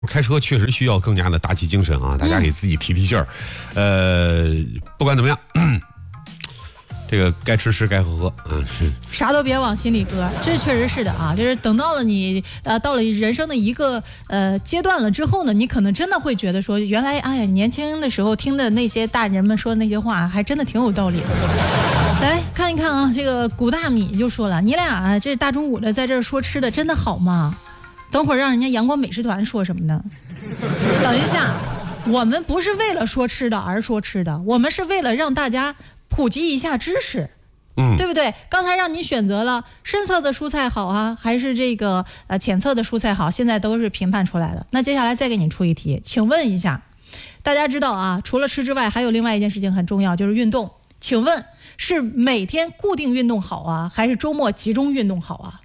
开车确实需要更加的打起精神啊，大家给自己提劲儿。不管怎么样，这个该吃吃，该喝喝，是啥都别往心里搁，这确实是的啊。就是等到了你到了人生的一个阶段了之后呢，你可能真的会觉得说，原来哎呀，年轻的时候听的那些大人们说的那些话，还真的挺有道理的。来看一看啊，这个古大米就说了，你俩这大中午的在这儿说吃的，真的好吗？等会儿让人家阳光美食团说什么呢？等一下，我们不是为了说吃的而说吃的，我们是为了让大家普及一下知识，对不对？刚才让你选择了深色的蔬菜好啊，还是这个浅色的蔬菜好，现在都是评判出来了。那接下来再给你出一题，请问一下，大家知道啊，除了吃之外，还有另外一件事情很重要，就是运动。请问是每天固定运动好啊，还是周末集中运动好啊？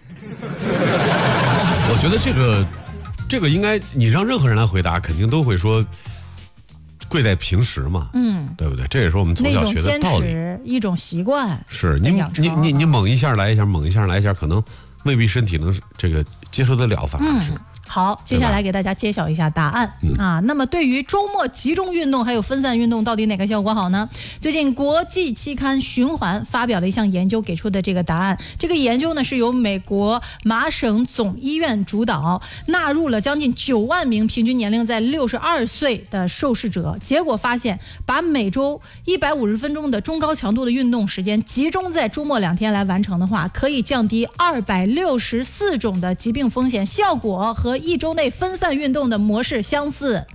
我觉得这个应该你让任何人来回答，肯定都会说贵在平时嘛，对不对？这也是我们从小学的道理， 一种习惯。 是你猛一下来一下，猛一下来一下，可能未必身体能这个接受得了，反而是。 好，接下来给大家揭晓一下答案啊。那么对于周末集中运动还有分散运动，到底哪个效果好呢？最近国际期刊《循环》发表了一项研究，给出的这个答案。这个研究呢是由美国麻省总医院主导，纳入了将近9万名平均年龄在62岁的受试者。结果发现，把每周150分钟的中高强度的运动时间集中在周末2天来完成的话，可以降低264种的疾病风险，效果和一周内分散运动的模式相似，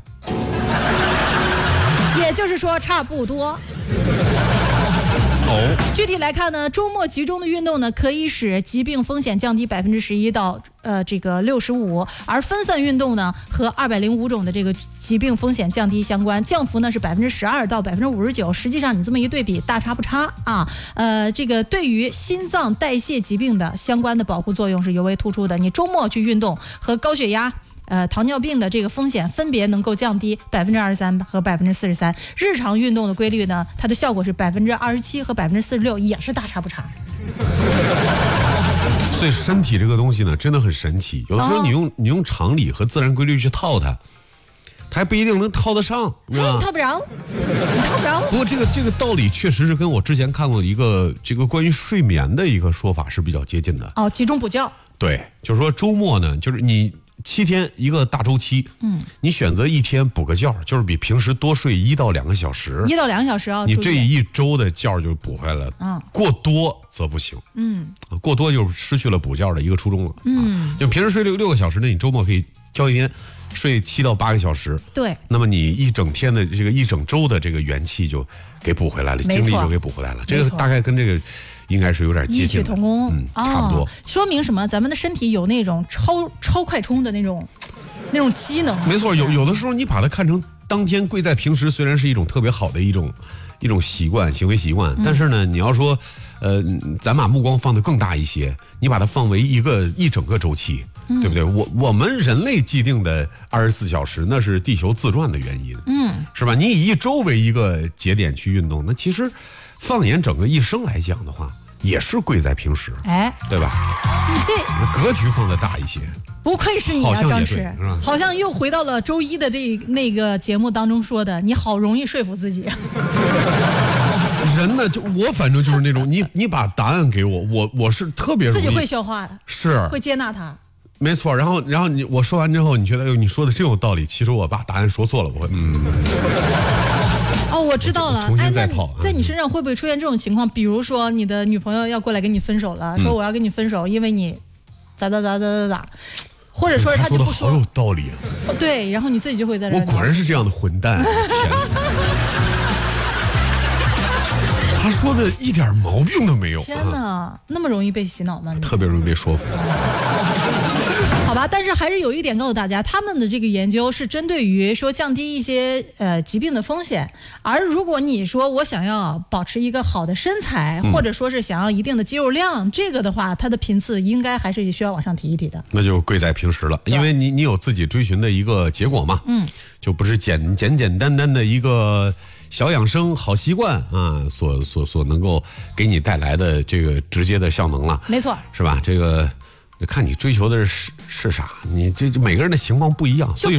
也就是说差不多。具体来看呢，周末集中的运动呢，可以使疾病风险降低11%到这个65%，而分散运动呢和205种的这个疾病风险降低相关，降幅呢是12%到59%。实际上你这么一对比，大差不差啊。这个对于心脏代谢疾病的相关的保护作用是尤为突出的。你周末去运动和高血压、糖尿病的这个风险分别能够降低23%和43%。日常运动的规律呢，它的效果是27%和46%，也是大差不差。 所以身体这个东西呢，真的很神奇。有的时候你用常理和自然规律去套它，它还不一定能套得上， 你套不着，你套不着。 不过这个道理确实是跟我之前看过一个这个关于睡眠的一个说法是比较接近的。 集中补觉。 对，就是说周末呢，就是你7天一个大周期，你选择1天补个觉，就是比平时多睡1到2个小时 ，1到2个小时啊， 你这一周的觉就补回来了。过多则不行，过多就失去了补觉的一个初衷了。就平时睡6个小时，那你周末可以挑一天睡7到8个小时， 对， 那么你一整天的这个一整周的这个元气就给补回来了，精力就给补回来了。这个大概跟这个应该是有点接近，异曲同工， 差不多。 说明什么？咱们的身体有那种超快充的那种机能。 没错，有的时候你把它看成当天贵在平时，虽然是一种特别好的一种习惯、行为习惯，但是呢，你要说，咱把目光放得更大一些，你把它放为一整个周期，对不对？我们人类既定的24小时，那是地球自转的原因，是吧？你以一周为一个节点去运动，那其实放眼整个一生来讲的话，也是贵在平时，对吧？ 你这格局放得大一些。不愧是你啊，张弛，好像又回到了周一的那个节目当中说的，你好容易说服自己。 人呢，就我反正就是那种，你把答案给我是特别容易自己会消化的， 是会接纳它。 没错，然后我说完之后，你觉得你说的真有道理，其实我把答案说错了，我会我知道了。 重新再套。 在你身上会不会出现这种情况？比如说你的女朋友要过来跟你分手了，说我要跟你分手，因为你咋，或者说是他就不说。 说的好有道理啊。 对，然后你自己就会在这。 我果然是这样的混蛋，天哪！他说的一点毛病都没有。 天哪，那么容易被洗脑吗？ 特别容易被说服。 好吧，但是还是有一点告诉大家，他们的这个研究是针对于说降低一些疾病的风险，而如果你说我想要保持一个好的身材，或者说是想要一定的肌肉量，这个的话，它的频次应该还是需要往上提一提的。 那就贵在平时了，因为你有自己追寻的一个结果嘛，就不是简单的一个小养生好习惯啊，所能够给你带来的这个直接的效能了， 没错， 是吧？这个就看你追求的是啥，你这每个人的情况不一样，所以。